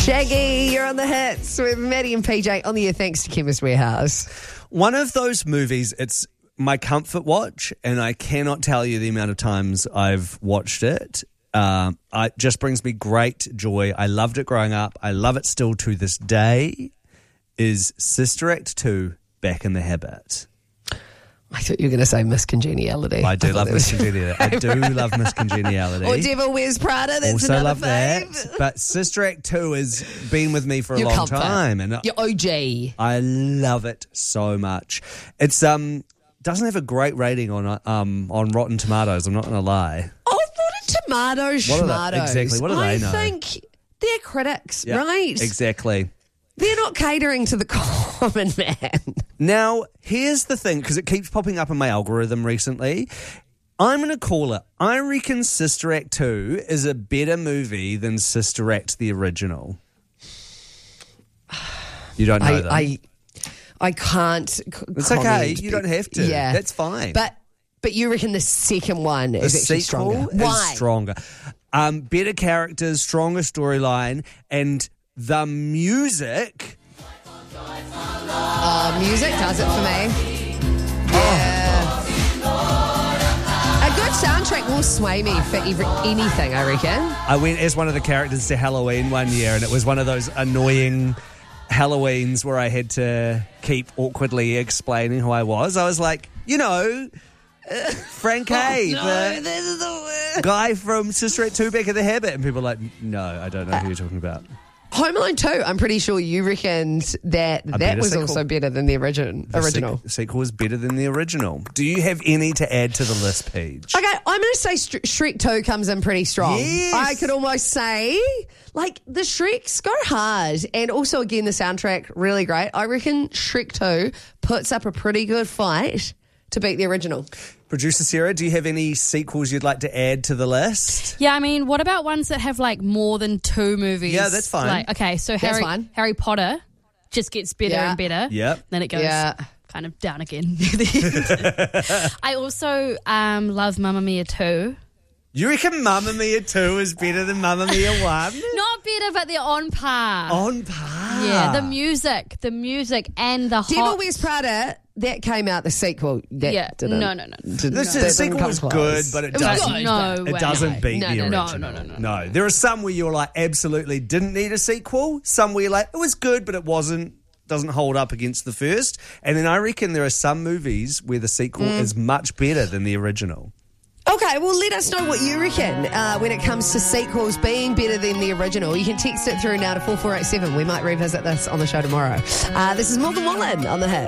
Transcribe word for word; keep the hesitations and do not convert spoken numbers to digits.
Shaggy, you're on the hits with Maddie and P J on the air thanks to Chemist Warehouse. One of those movies, it's my comfort watch, and I cannot tell you the amount of times I've watched it. Um, it just brings me great joy. I loved it growing up. I love it still to this day. Is Sister Act two Back in the Habit? I thought you were going to say Miss Congeniality. I do I love that Miss was- Congeniality. I do love Miss Congeniality. Or Devil Wears Prada. That's also another love fave. that. But Sister Act two has been with me for a Your long comfort. time, and Your O G. I love it so much. It's um doesn't have a great rating on um on Rotten Tomatoes. I'm not going to lie. Oh, Rotten Tomatoes, What are they- schmatos. exactly, what do I they know? think they're critics, Yeah, right? Exactly. They're not catering to the common man. Now, here's the thing, because it keeps popping up in my algorithm recently. I'm going to call it. I reckon Sister Act two is a better movie than Sister Act the original. You don't know I, that? I, I can't. c- It's okay. comment. You don't have to. Yeah, That's fine. But but you reckon the second one the is actually sequel stronger? is Why? stronger. Um, better characters, stronger storyline, and the music. Uh, music does it for me. Yeah. A good soundtrack will sway me for every, anything, I reckon. I went as one of the characters to Halloween one year, and it was one of those annoying Halloweens where I had to keep awkwardly explaining who I was. I was like, you know, uh, Frank A, No, the this is the worst. guy from Sister Act two Back in the Habit. And people are like, no, I don't know who you're talking about. Home Alone two, I'm pretty sure you reckoned that that better was sequel. also better than the origin, The original. sequ- sequel is better than the original. Do you have any to add to the list, Paige? Okay, I'm going to say Sh- Shrek two comes in pretty strong. Yes. I could almost say, like, the Shreks go hard. And also, again, the soundtrack, really great. I reckon Shrek two puts up a pretty good fight to beat the original. Producer Sarah, do you have any sequels you'd like to add to the list? Yeah, I mean, what about ones that have like more than two movies? Yeah, that's fine. Like, okay, so Harry fine. Harry Potter just gets better Yeah. and better. Yep. Then it goes Yeah. kind of down again. I also um, love Mamma Mia two. You reckon Mamma Mia two is better than Mamma Mia one? Not better, but they're on par. On par. Yeah, the music, the music, and the Devil hot. Wears Prada, that came out, the sequel. That Yeah, didn't, no, no, no. didn't- The, that the didn't sequel come was close. good, but it was doesn't. good, no but- It way. doesn't beat no, the no, original. no, no, no, no, No, there are some where you're like, absolutely didn't need a sequel. Some where you're like, it was good, but it wasn't. Doesn't hold up against the first. And then I reckon there are some movies where the sequel Mm. is much better than the original. Okay, well, let us know what you reckon uh, when it comes to sequels being better than the original. You can text it through now to four four eight seven. We might revisit this on the show tomorrow. Uh, this is Morgan Wallen on The Hit.